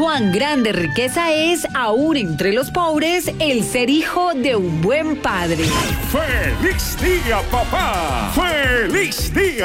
Cuán grande riqueza es, aún entre los pobres, el ser hijo de un buen padre. ¡Feliz día, papá! ¡Feliz día!